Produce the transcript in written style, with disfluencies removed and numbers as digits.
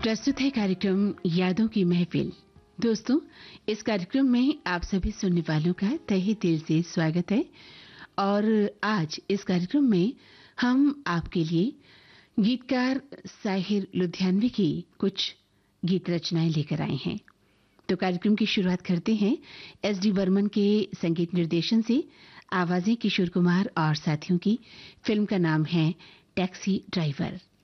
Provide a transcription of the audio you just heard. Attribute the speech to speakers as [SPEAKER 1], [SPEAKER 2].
[SPEAKER 1] प्रस्तुत है कार्यक्रम यादों की महफिल। दोस्तों, इस कार्यक्रम में आप सभी सुनने वालों का तहे दिल से स्वागत है और आज इस कार्यक्रम में हम आपके लिए गीतकार साहिर लुधियानवी की कुछ गीत रचनाएं लेकर आए हैं। तो कार्यक्रम की शुरुआत करते हैं एस.डी. बर्मन के संगीत निर्देशन से। आवाजें किशोर कुमार और साथियों की। फिल्म का नाम है टैक्सी ड्राइवर।